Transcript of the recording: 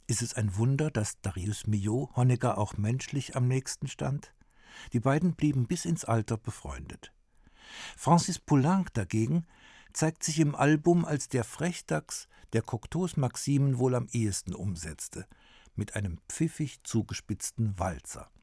Ist es ein Wunder, dass Darius Milhaud Honecker auch menschlich am nächsten stand? Die beiden blieben bis ins Alter befreundet. Francis Poulenc dagegen zeigt sich im Album als der Frechdachs, der Cocteaus Maximen wohl am ehesten umsetzte, mit einem pfiffig zugespitzten Walzer.